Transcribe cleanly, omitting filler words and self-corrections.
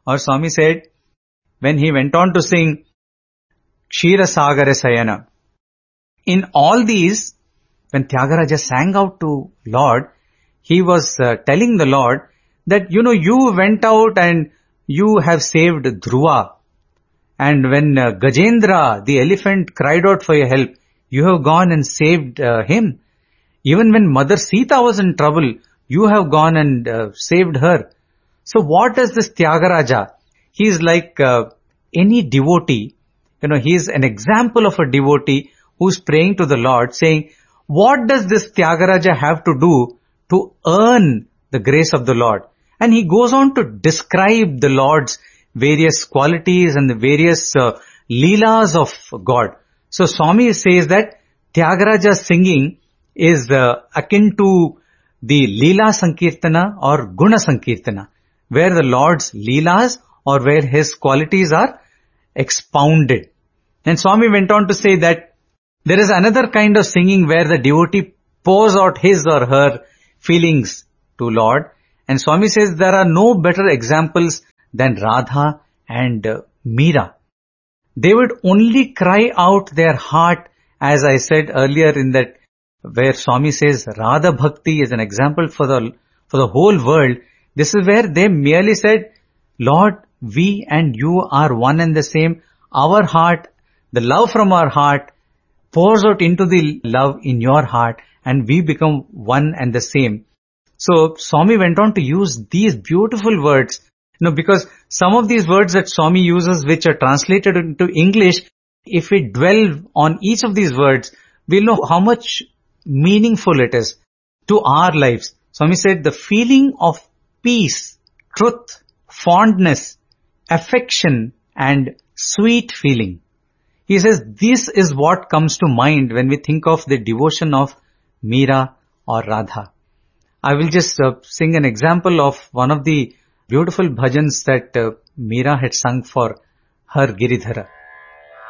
Or Swami said, when he went on to sing Kshira Sagara Sayana, in all these, when Tyagaraja sang out to Lord, he was telling the Lord that, you went out and you have saved Dhruva. And when Gajendra, the elephant, cried out for your help, you have gone and saved him. Even when Mother Sita was in trouble, you have gone and saved her. So what is this Tyagaraja? He is like any devotee. He is an example of a devotee who's praying to the Lord, saying, what does this Tyagaraja have to do to earn the grace of the Lord? And he goes on to describe the Lord's various qualities and the various leelas of God. So Swami says that Tyagaraja's singing is akin to the Leela Sankirtana or Guna Sankirtana, where the Lord's leelas or where his qualities are expounded. And Swami went on to say that there is another kind of singing where the devotee pours out his or her feelings to Lord. And Swami says there are no better examples than Radha and Meera. They would only cry out their heart, as I said earlier in that, where Swami says Radha Bhakti is an example for the whole world. This is where they merely said, Lord, we and you are one and the same. Our heart, the love from our heart pours out into the love in your heart, and we become one and the same. So Swami went on to use these beautiful words, because some of these words that Swami uses, which are translated into English, if we dwell on each of these words, we'll know how much meaningful it is to our lives. Swami said the feeling of peace, truth, fondness, affection, and sweet feeling. He says this is what comes to mind when we think of the devotion of Meera or Radha. I will just sing an example of one of the beautiful bhajans that Meera had sung for her Giridhara.